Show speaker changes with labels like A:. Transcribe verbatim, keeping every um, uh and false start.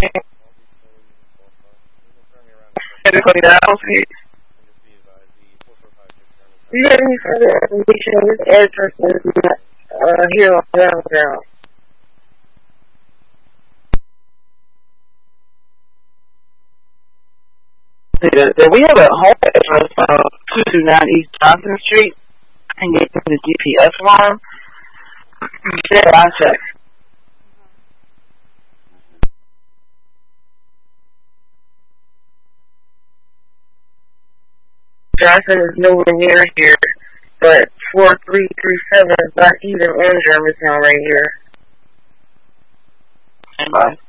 A: Do you have any further information? This address is not uh, here on downtown. Do we have a home address of two two nine East Johnson Street? And get to the G P S alarm? Yeah, I check. Johnson is nowhere near here, but four three three seven is not even in Germantown right here. Bye.